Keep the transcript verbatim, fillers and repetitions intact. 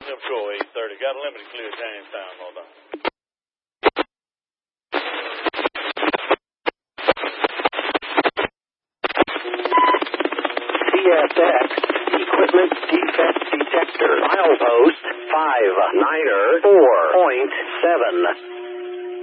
Control eight thirty. Got a limited clear time time. Hold on. C S X Equipment Defect Detector. Milepost five niner four point seven.